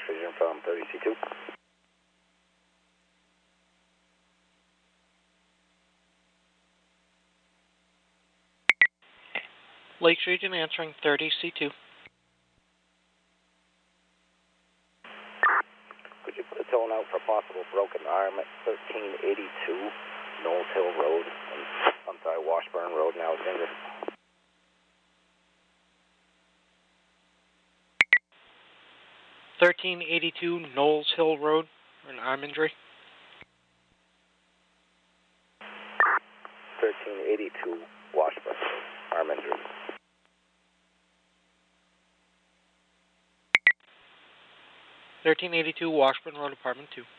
Vision from 30C2. Lakes Region answering 30C2. Could you put a tone out for possible broken arm at 1382 Knowles Hill Road? I'm sorry, Washburn Road in Alexander. (1382) Knowles Hill Road, an arm injury. 1382 Washburn Road, arm injury. 1382 Washburn Road, Apartment 2.